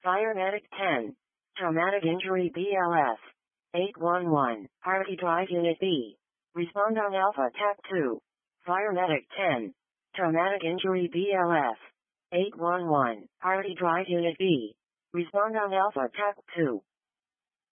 Fire Medic 10. Traumatic Injury BLS. 811. Hardy Drive Unit B. Respond on Alpha TAC 2. Fire Medic 10. Traumatic Injury BLS. 811. Hardy Drive Unit B. Respond on Alpha TAC 2.